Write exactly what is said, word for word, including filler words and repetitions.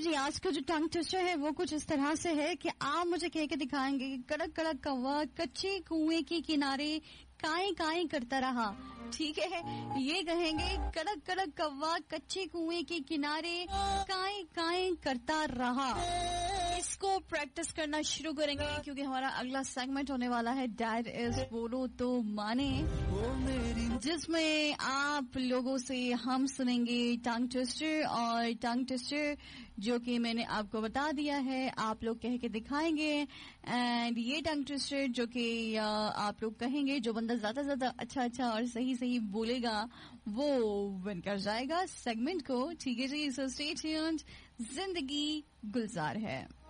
जी, आज का जो टंग ट्विस्टर है वो कुछ इस तरह से है कि आप मुझे कह के दिखाएंगे कि कड़क कड़क कौवा कच्चे कुएं के किनारे काई काई करता रहा। ठीक है, ये कहेंगे कड़क कड़क कौवा कच्चे कुएं के किनारे काई काई करता रहा। इसको प्रैक्टिस करना शुरू करेंगे क्योंकि हमारा अगला सेगमेंट होने वाला है डैड इज बोलो तो माने, जिसमें आप लोगों से हम सुनेंगे टंग ट्विस्टर। और टंग ट्विस्टर जो कि मैंने आपको बता दिया है, आप लोग कह के दिखाएंगे। एंड ये टंग ट्विस्टर जो कि आप लोग कहेंगे, जो बंदा ज्यादा ज्यादा अच्छा अच्छा और सही सही बोलेगा वो विन कर जाएगा सेगमेंट को। ठीक है जी, सो स्टे ट्यून्ड, जिंदगी गुलजार है।